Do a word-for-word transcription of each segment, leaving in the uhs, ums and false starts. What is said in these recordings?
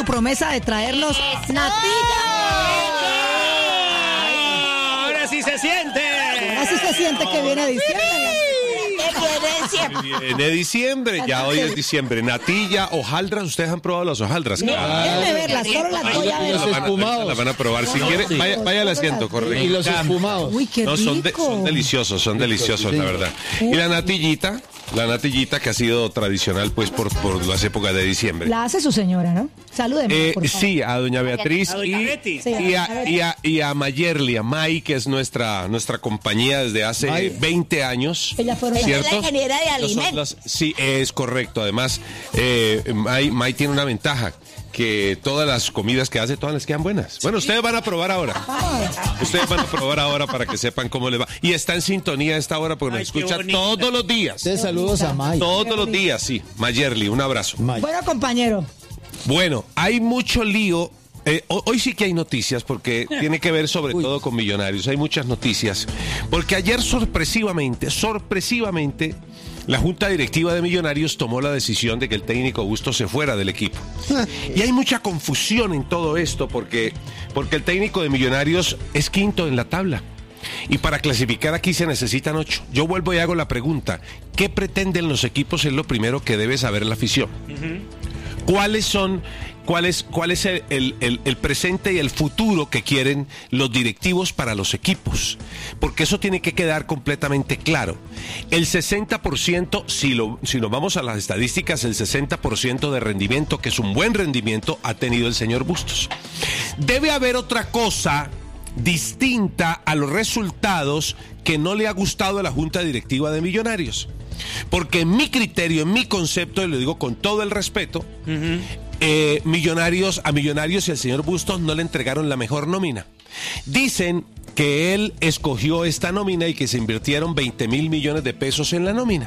promesa de traernos natilla. Ahora sí se siente. Ahora sí se siente que viene diciembre. Viene diciembre, ya hoy es diciembre. Natilla, hojaldras, ¿ustedes han probado las hojaldras? Déjenme verlas, solo las voy a ver. Las van a, las van a probar. Si quiere, vaya, vaya al asiento, correcto. Y los espumados. Uy, qué No, son, de- rico. son deliciosos, son deliciosos, la verdad. Y la natillita, la natillita que ha sido tradicional, pues, por, por las épocas de diciembre. La hace su señora, ¿no? Salúdeme, Eh, por favor. sí, a doña Beatriz A y, doña Betty. Sí, y, a a, doña y, a, y a Mayerly, a May, que es nuestra, nuestra compañía desde hace May. veinte años. Ellas fueron las- ¿cierto? Ella es la ingeniera de No son alimentos. las- sí, es correcto. Además, eh, May, May tiene una ventaja, que todas las comidas que hace, todas les quedan buenas. Bueno, ustedes van a probar ahora. Ustedes van a probar ahora para que sepan cómo les va. Y está en sintonía a esta hora porque Ay, nos qué escucha bonita. todos los días. Ustedes saludos a May. Todos los días, sí. Mayerly, un abrazo. May. Bueno, compañero. Bueno, hay mucho lío. Eh, ho- hoy sí que hay noticias porque tiene que ver sobre todo con Millonarios. Hay muchas noticias. Porque ayer sorpresivamente, sorpresivamente, la Junta Directiva de Millonarios tomó la decisión de que el técnico Bustos se fuera del equipo. Y hay mucha confusión en todo esto porque, porque el técnico de Millonarios es quinto en la tabla. Y para clasificar aquí se necesitan ocho. Yo vuelvo y hago la pregunta. ¿Qué pretenden los equipos? Es lo primero que debe saber la afición. ¿Cuáles son, cuál es, cuál es el, el- el- el presente y el futuro que quieren los directivos para los equipos? Porque eso tiene que quedar completamente claro. El sesenta por ciento, si, lo, si nos vamos a las estadísticas, el sesenta por ciento de rendimiento, que es un buen rendimiento, ha tenido el señor Bustos. Debe haber otra cosa distinta a los resultados que no le ha gustado a la Junta Directiva de Millonarios. Porque en mi criterio, en mi concepto, y lo digo con todo el respeto, eh, Millonarios, a Millonarios y al señor Bustos no le entregaron la mejor nómina. Dicen que él escogió esta nómina y que se invirtieron veinte mil millones de pesos en la nómina.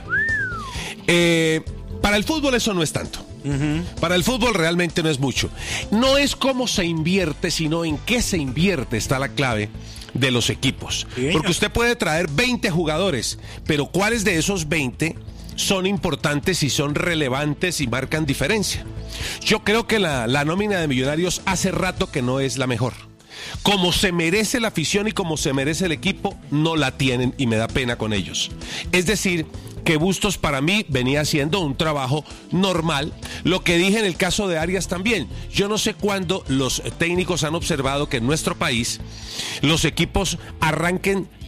Eh, para el fútbol eso no es tanto. Para el fútbol realmente no es mucho. No es cómo se invierte, sino en qué se invierte está la clave de los equipos. Porque usted puede traer veinte jugadores, pero ¿cuáles de esos veinte son importantes y son relevantes y marcan diferencia? Yo creo que la, la nómina de Millonarios hace rato que no es la mejor. Como se merece la afición y como se merece el equipo, no la tienen y me da pena con ellos. Es decir, que Bustos para mí venía haciendo un trabajo normal. Lo que dije en el caso de Arias también. Yo no sé cuándo los técnicos han observado que en nuestro país los equipos arranquen